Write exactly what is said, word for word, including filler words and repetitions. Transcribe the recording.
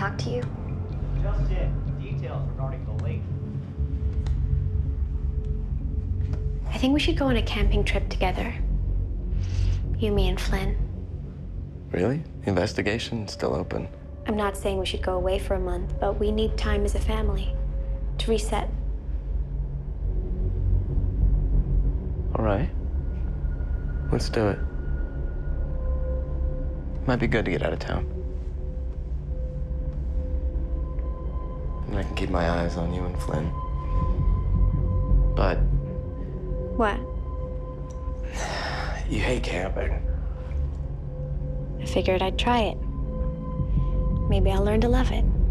talk to you? Just in. Details regarding the lake. I think we should go on a camping trip together. You, me, and Flynn. Really? The investigation's still open. I'm not saying we should go away for a month, but we need time as a family to reset. All right. Let's do it. Might be good to get out of town. And I can keep my eyes on you and Flynn. But What? you hate camping. I figured I'd try it. Maybe I'll learn to love it.